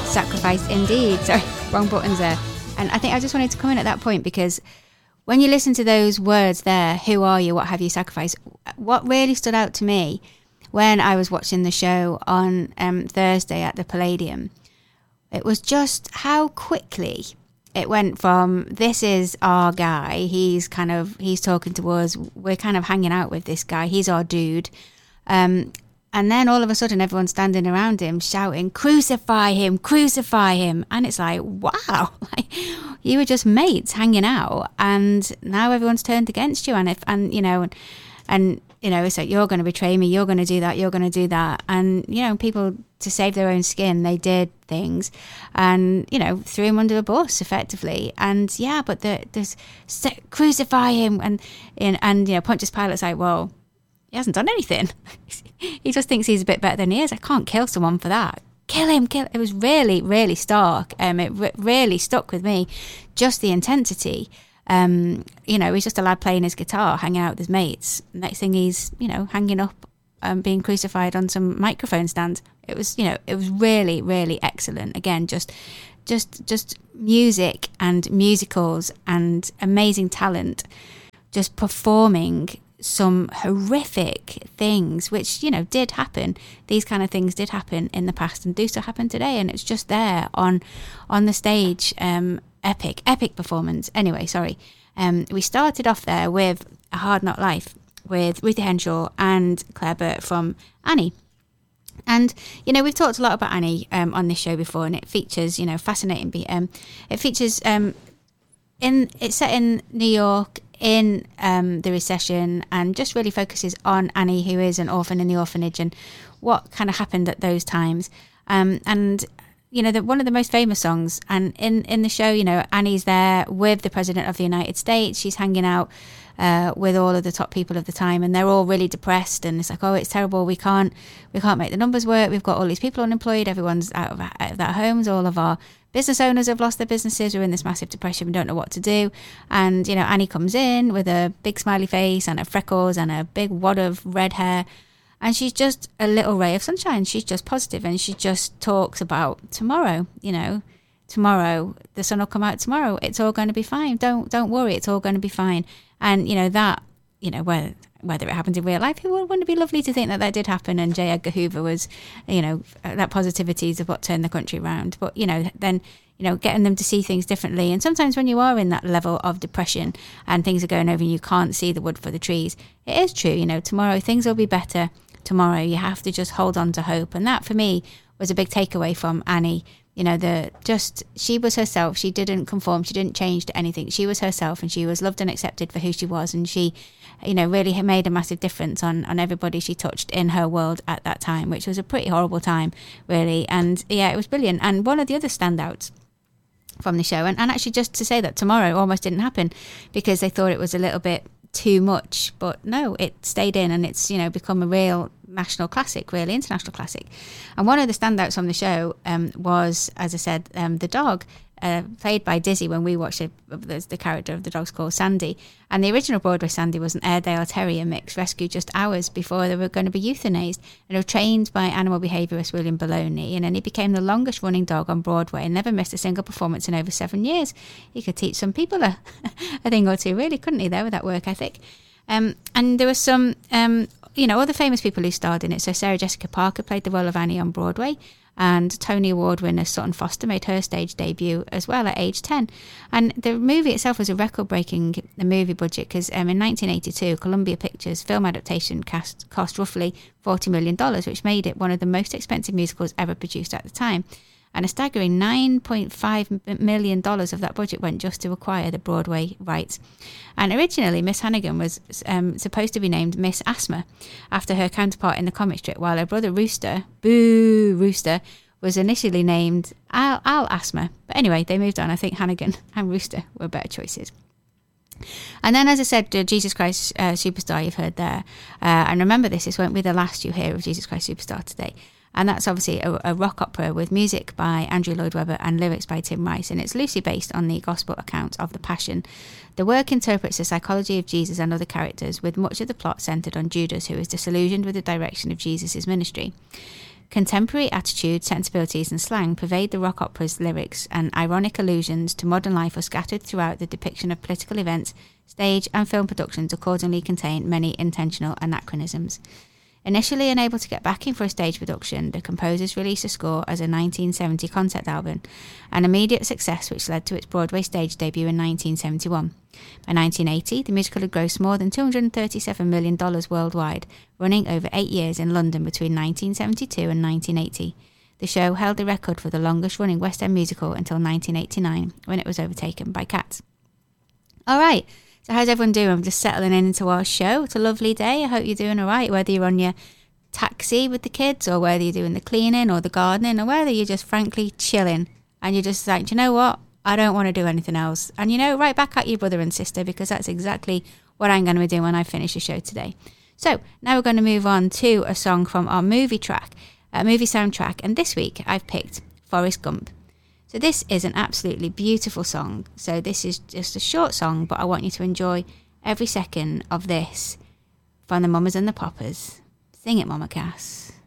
Sacrifice indeed. Sorry, wrong buttons there. And I think I just wanted to come in at that point because when you listen to those words there, who are you, what have you sacrificed, what really stood out to me when I was watching the show on Thursday at the Palladium, it was just how quickly it went from, this is our guy, he's talking to us, we're kind of hanging out with this guy, he's our dude. And then all of a sudden everyone's standing around him shouting, crucify him, crucify him. And it's like, wow, like, you were just mates hanging out and now everyone's turned against you. And it's like, you're going to betray me, you're going to do that, you're going to do that. And, people, to save their own skin, they did things and, threw him under a bus effectively. And yeah, but there's crucify him. And Pontius Pilate's like, well, he hasn't done anything. He just thinks he's a bit better than he is. I can't kill someone for that. Kill him. It was really, really stark. It really stuck with me. Just the intensity. He's just a lad playing his guitar, hanging out with his mates. Next thing he's, hanging up, being crucified on some microphone stand. It was really, really excellent. Again, just music and musicals and amazing talent, just performing some horrific things, which, did happen. These kind of things did happen in the past and do still happen today. And it's just there on the stage. Epic performance. Anyway, sorry. We started off there with A Hard Knock Life with Ruthie Henshaw and Claire Burt from Annie. And, we've talked a lot about Annie on this show before, and it features, fascinating. It features, it's set in New York in the recession and just really focuses on Annie, who is an orphan in the orphanage, and what kind of happened at those times. And one of the most famous songs, and in the show, Annie's there with the President of the United States. She's hanging out with all of the top people of the time, and they're all really depressed, and it's like, oh, it's terrible, we can't make the numbers work, we've got all these people unemployed, everyone's out of their homes, all of our business owners have lost their businesses, we're in this massive depression, we don't know what to do. And Annie comes in with a big smiley face and her freckles and a big wad of red hair, and she's just a little ray of sunshine. She's just positive, and she just talks about tomorrow. Tomorrow the sun will come out tomorrow, it's all going to be fine, don't worry, it's all going to be fine. And whether it happened in real life, wouldn't it be lovely to think that did happen, and J. Edgar Hoover was, that positivity is what turned the country around. But, then, getting them to see things differently. And sometimes when you are in that level of depression and things are going over and you can't see the wood for the trees, it is true, tomorrow things will be better. Tomorrow you have to just hold on to hope. And that for me was a big takeaway from Annie. She was herself. She didn't conform. She didn't change to anything. She was herself, and she was loved and accepted for who she was. And she, really made a massive difference on everybody she touched in her world at that time, which was a pretty horrible time, really. And yeah, it was brilliant. And one of the other standouts from the show, and actually just to say that tomorrow almost didn't happen because they thought it was a little bit too much, but no, it stayed in, and it's become a real national classic, really international classic. And one of the standouts from the show was, as I said, the dog played by Dizzy. When we watched it, the character of the dog's called Sandy, and the original Broadway Sandy was an Airedale Terrier mix rescued just hours before they were going to be euthanized, and was trained by animal behaviourist William Bologna, and then he became the longest running dog on Broadway and never missed a single performance in over 7 years. He could teach some people a thing or two, really, couldn't he, there with that work ethic. And there were some other famous people who starred in it. So Sarah Jessica Parker played the role of Annie on Broadway, and Tony Award winner Sutton Foster made her stage debut as well at age 10. And the movie itself was a record-breaking movie budget because in 1982, Columbia Pictures film adaptation cost roughly $40 million, which made it one of the most expensive musicals ever produced at the time. And a staggering $9.5 million of that budget went just to acquire the Broadway rights. And originally, Miss Hannigan was supposed to be named Miss Asthma, after her counterpart in the comic strip, while her brother Rooster, Boo Rooster, was initially named Al Asthma. But anyway, they moved on. I think Hannigan and Rooster were better choices. And then, as I said, Jesus Christ Superstar, you've heard there. And remember this won't be the last you hear of Jesus Christ Superstar today. And that's obviously a rock opera with music by Andrew Lloyd Webber and lyrics by Tim Rice, and it's loosely based on the gospel account of the Passion. The work interprets the psychology of Jesus and other characters, with much of the plot centred on Judas, who is disillusioned with the direction of Jesus' ministry. Contemporary attitudes, sensibilities and slang pervade the rock opera's lyrics, and ironic allusions to modern life are scattered throughout the depiction of political events. Stage and film productions accordingly contain many intentional anachronisms. Initially unable to get backing for a stage production, the composers released a score as a 1970 concept album, an immediate success which led to its Broadway stage debut in 1971. By 1980, the musical had grossed more than $237 million worldwide, running over 8 years in London between 1972 and 1980. The show held the record for the longest-running West End musical until 1989, when it was overtaken by Cats. All right. So how's everyone doing? I'm just settling into our show. It's a lovely day. I hope you're doing all right, whether you're on your taxi with the kids or whether you're doing the cleaning or the gardening or whether you're just frankly chilling and you're just like, do you know what? I don't want to do anything else. And right back at you, brother and sister, because that's exactly what I'm going to be doing when I finish the show today. So now we're going to move on to a song from our movie soundtrack. And this week I've picked Forrest Gump. So this is an absolutely beautiful song. So this is just a short song, but I want you to enjoy every second of this from the Mamas and the Poppers. Sing it, Mama Cass.